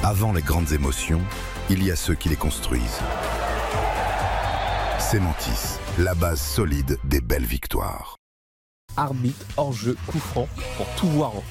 Avant les grandes émotions, il y a ceux qui les construisent. Cementis, la base solide des belles victoires. Arbitre, hors-jeu, coup franc, pour tout voir